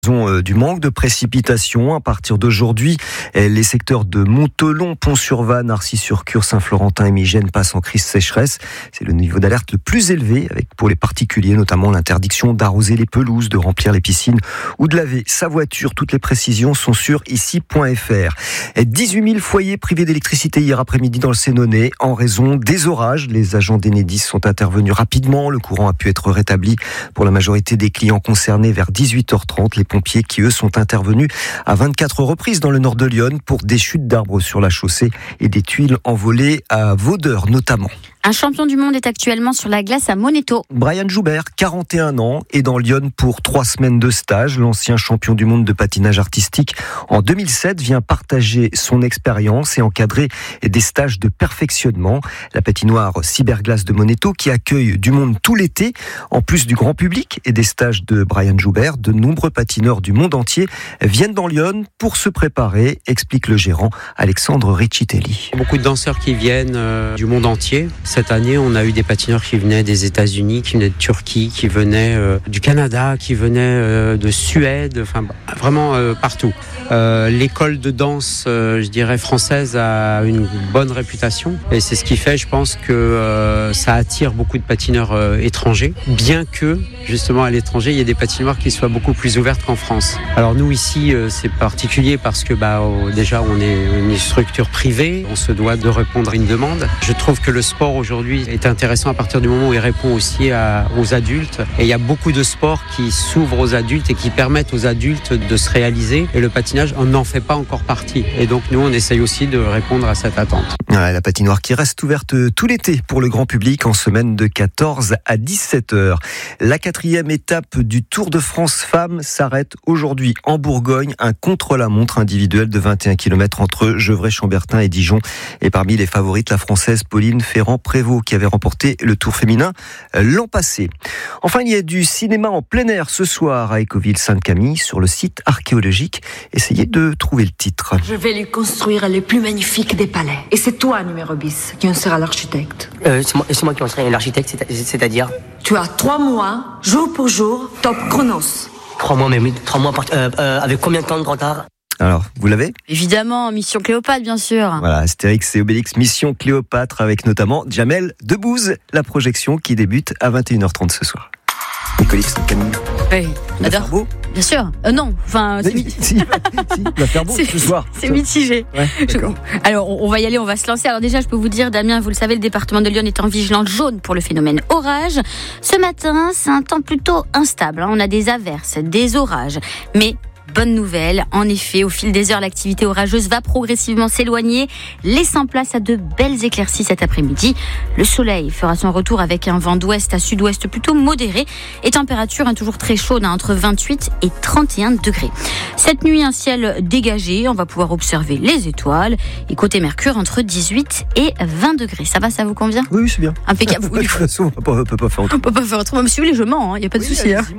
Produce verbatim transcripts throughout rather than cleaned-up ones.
Du manque de précipitations. À partir d'aujourd'hui, les secteurs de Montelon, Pont-sur-Vanne, Narcy-sur-Cure, Saint-Florentin et Migène passent en crise sécheresse. C'est le niveau d'alerte le plus élevé, avec pour les particuliers notamment l'interdiction d'arroser les pelouses, de remplir les piscines ou de laver sa voiture. Toutes les précisions sont sur ici point f r. dix-huit mille foyers privés d'électricité hier après-midi dans le Sénonais en raison des orages. Les agents d'Enedis sont intervenus rapidement. Le courant a pu être rétabli pour la majorité des clients concernés vers dix-huit heures trente. Les pompiers qui, eux, sont intervenus à vingt-quatre reprises dans le nord de Lyon pour des chutes d'arbres sur la chaussée et des tuiles envolées à Vaudeur notamment. Un champion du monde est actuellement sur la glace à Moneto. Brian Joubert, quarante et un ans, est dans Lyon pour trois semaines de stage. L'ancien champion du monde de patinage artistique en deux mille sept vient partager son expérience et encadrer des stages de perfectionnement. La patinoire Cyberglace de Moneto qui accueille du monde tout l'été. En plus du grand public et des stages de Brian Joubert, de nombreux patineurs du monde entier viennent dans Lyon pour se préparer, explique le gérant Alexandre Riccitelli. Beaucoup de danseurs qui viennent euh, du monde entier. Cette année, on a eu des patineurs qui venaient des États-Unis, qui venaient de Turquie, qui venaient euh, du Canada, qui venaient euh, de Suède, enfin vraiment euh, partout. Euh, l'école de danse, euh, je dirais française, a une bonne réputation et c'est ce qui fait, je pense, que euh, ça attire beaucoup de patineurs euh, étrangers, bien que justement à l'étranger, il y ait des patinoires qui soient beaucoup plus ouvertes qu'en France. Alors nous ici, euh, c'est particulier parce que bah, oh, déjà on est une structure privée, on se doit de répondre à une demande. Je trouve que le sport aujourd'hui est intéressant à partir du moment où il répond aussi à, aux adultes. Et il y a beaucoup de sports qui s'ouvrent aux adultes et qui permettent aux adultes de se réaliser. Et le patinage, on n'en fait pas encore partie. Et donc nous, on essaye aussi de répondre à cette attente. Ouais, la patinoire qui reste ouverte tout l'été pour le grand public en semaine de quatorze à dix-sept heures. La quatrième étape du Tour de France Femmes s'arrête aujourd'hui en Bourgogne. Un contre-la-montre individuel de vingt et un kilomètres entre Gevrey-Chambertin et Dijon. Et parmi les favorites, la Française Pauline Ferrand-Prévot qui avait remporté le Tour féminin l'an passé. Enfin, il y a du cinéma en plein air ce soir à Écoville-Sainte-Camille sur le site archéologique. Essayez de trouver le titre. Je vais lui construire le plus magnifique des palais. Et c'est toi, numéro bis, qui en sera l'architecte. Euh, c'est moi, c'est moi qui en serai l'architecte, c'est-à-dire Tu as trois mois, jour pour jour, top chronos. Trois mois, mais oui, trois mois, par, euh, euh, avec combien de temps de retard ? Alors, vous l'avez ? Évidemment, Mission Cléopâtre, bien sûr. Voilà, Astérix et Obélix, Mission Cléopâtre, avec notamment Jamel Debbouze, la projection qui débute à vingt et une heures trente ce soir. Nicolas, Camille. Oui, on adore. Beau Bien sûr. Euh, non, enfin, c'est si, si, si, il va faire beau ce soir. C'est mitigé. Ouais, Je, alors, on, on va y aller, on va se lancer. Alors déjà, je peux vous dire, Damien, vous le savez, le département de Lyon est en vigilance jaune pour le phénomène orage. Ce matin, c'est un temps plutôt instable. Hein. On a des averses, des orages, mais bonne nouvelle, en effet, au fil des heures, l'activité orageuse va progressivement s'éloigner, laissant place à de belles éclaircies cet après-midi. Le soleil fera son retour avec un vent d'ouest à sud-ouest plutôt modéré et température hein, toujours très chaude, hein, entre vingt-huit et trente et un degrés. Cette nuit, un ciel dégagé, on va pouvoir observer les étoiles et côté Mercure, entre dix-huit et vingt degrés. Ça va, ça vous convient ? Oui, c'est bien. Impeccable. De toute façon, on ne peut pas faire autrement. On peut pas faire autrement. Monsieur, les je mens, il hein, n'y a pas de oui, souci. Hein.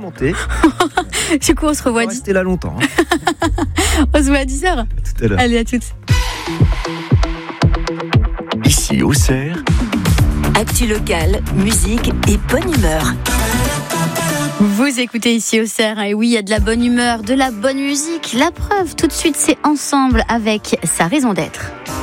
Du coup, on se revoit. On va rester là longtemps. Hein. On se voit à dix heures. À tout à l'heure. Allez, à toutes. Ici, Auxerre. Actu locale, musique et bonne humeur. Vous écoutez ici Auxerre, et oui, il y a de la bonne humeur, de la bonne musique. La preuve, tout de suite, c'est ensemble avec sa raison d'être.